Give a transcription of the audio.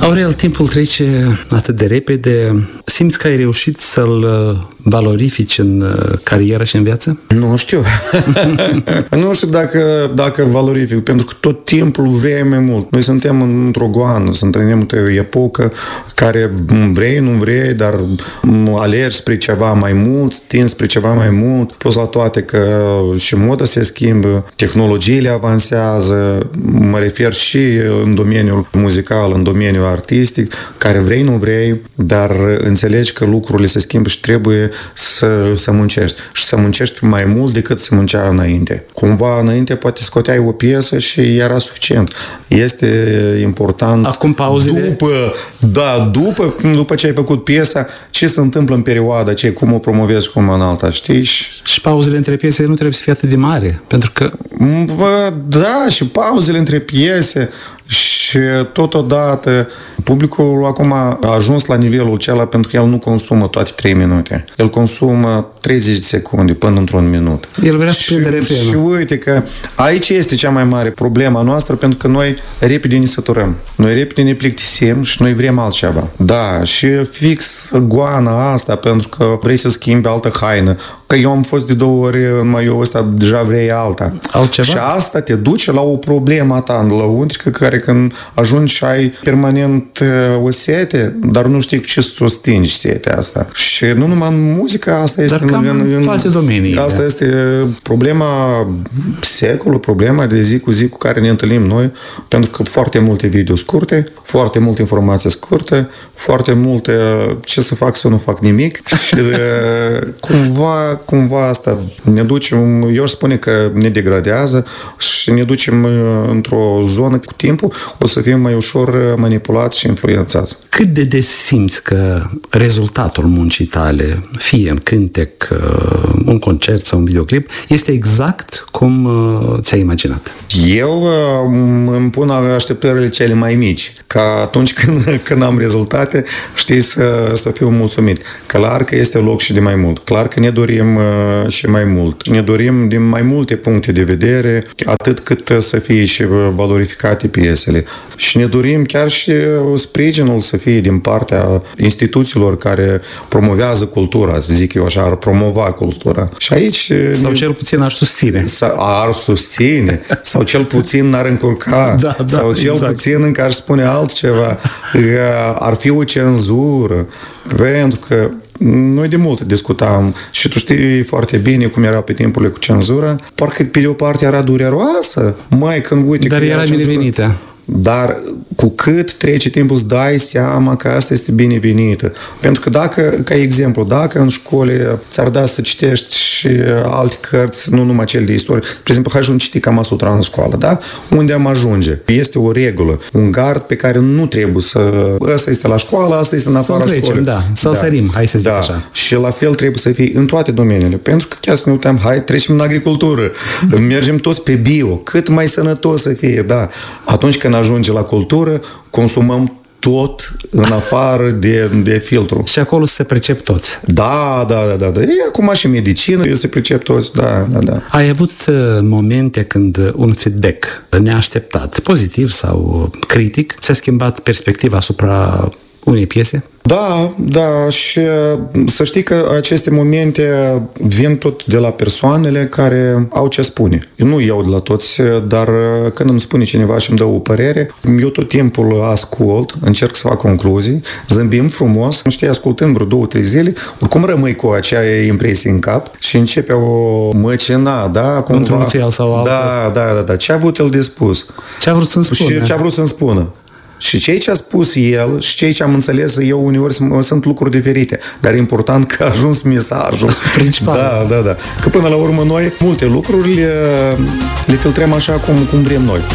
Aurel, timpul trece atât de repede. Simți că ai reușit să-l valorifici în carieră și în viață? Nu știu. Nu știu dacă valorific, pentru că tot timpul vrei mai mult. Noi suntem într-o goană, suntem într-o epocă care vrei, nu vrei, dar alergi spre ceva mai mult, tinzi spre ceva mai mult, plus la toate că și moda se schimbă, tehnologiile avansează, mă refer și în domeniul muzical, în domeniul artistic, care vrei, nu vrei, dar înțelegi că lucrurile se schimbă și trebuie să muncești. Și să muncești mai mult decât să muncea înainte. Cumva înainte poate scoteai o piesă și era suficient. Este important. Acum pauzele? După ce ai făcut piesa, ce se întâmplă în perioada aceea, cum o promovezi, cum în alta, știi? Și pauzele între piese nu trebuie să fie atât de mare, pentru că... Da, și pauzele între piese și totodată publicul acum a ajuns la nivelul acela pentru că el nu consumă toate 3 minute. El consumă 30 de secunde până într-un minut. El vrea să prinde refrenul. Și uite că aici este cea mai mare problema noastră, pentru că noi repede ne săturăm. Noi repede ne plictisim și noi vrem altceva. Da, și fix goana asta, pentru că vrei să schimbi altă haină. Că eu am fost de 2 ori în maiul ăsta, deja vrei alta. Altceva? Și asta te duce la o problemă a ta lăuntrică, care când ajungi și ai permanent o sete, dar nu știi cu ce să o stingi setea asta. Și nu numai în muzică, asta este în toate domeniile. Asta este problema secolului, problema de zi cu zi cu care ne întâlnim noi, pentru că foarte multe video scurte, foarte multe informații scurte, foarte multe ce să fac să nu fac nimic și cumva asta ne ducem, eu aș spune că ne degradează și ne ducem într-o zonă cu timpul, o să fim mai ușor manipulați și influențați. Cât de des simți că rezultatul muncii tale, fie în cântec, un concert sau un videoclip, este exact cum ți-ai imaginat? Eu îmi pun așteptările cele mai mici, ca atunci când am rezultate, știi, să fiu mulțumit. Clar că este loc și de mai mult. Clar că ne dorim și mai mult. Ne dorim din mai multe puncte de vedere, atât cât să fie și valorificate piesele. Și ne dorim chiar și sprijinul să fie din partea instituțiilor care promovează cultura, să zic eu așa, ar promova cultura. Și aici... Sau cel puțin ar susține. Ar susține. Sau cel puțin n-ar încurca. Sau cel puțin încă ar spune altceva. Ar fi o cenzură. Pentru că noi de mult discutam și tu știi foarte bine cum era pe timpurile cu cenzura. Parcă pe de o parte era dureroasă. Când uite... Dar era binevenită. Dar cu cât trece timpul îți dai seama că asta este binevenită. Pentru că ca exemplu, dacă în școli ți-ar da să citești și alte cărți, nu numai cele de istorie, de exemplu, hai ajungi citi Kama Sutra în școală, da? Unde am ajunge? Este o regulă, un gard pe care nu trebuie să... Ăsta este la școală, asta este în afara școlii. Să-l sărim, hai să zic așa. Și la fel trebuie să fie în toate domeniile. Pentru că chiar să ne uităm, hai, trecem în agricultură, mergem toți pe bio, cât mai sănătos să fie, da. Atunci când ajunge la cultură, consumăm tot în afară de filtru. Și acolo se percep toți. Da. E acum și medicină, se percep toți, da. Ai avut momente când un feedback neașteptat, pozitiv sau critic, ți-a schimbat perspectiva asupra unei piese? Da, și să știi că aceste momente vin tot de la persoanele care au ce spune. Eu nu iau de la toți, dar când îmi spune cineva și îmi dă o părere, eu tot timpul ascult, încerc să fac concluzii, zâmbim frumos, știi, ascultând vreo 2-3 zile, oricum rămâi cu acea impresie în cap și începe o măcina, da? Cumva, într-un fel sau altul. Da. Ce a avut el de spus? Ce a vrut să-mi spună? Și ce a vrut să-mi spună? Și ceea ce a spus el și ceea ce am înțeles eu uneori sunt lucruri diferite, dar e important că a ajuns mesajul principal. Da. Că până la urmă noi multe lucruri le filtrăm așa cum vrem noi.